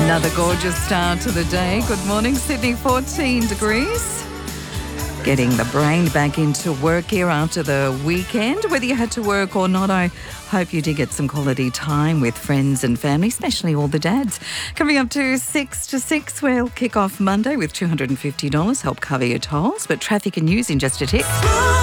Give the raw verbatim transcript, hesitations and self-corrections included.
Another gorgeous start to the day. Good morning, Sydney, fourteen degrees. Getting the brain back into work here after the weekend. Whether you had to work or not, I hope you did get some quality time with friends and family, especially all the dads. Coming up to six to six, we'll kick off Monday with two hundred fifty dollars, help cover your tolls. But traffic and news in just a tick.